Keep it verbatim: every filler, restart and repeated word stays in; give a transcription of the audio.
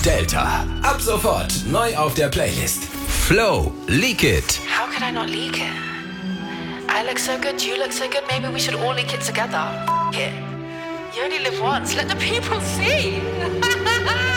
Delta. Ab sofort neu auf der Playlist. Flow, Leak It. How could I not leak it? I look so good, you look so good, maybe we should all leak it together. F- it. You only live once, let the people see.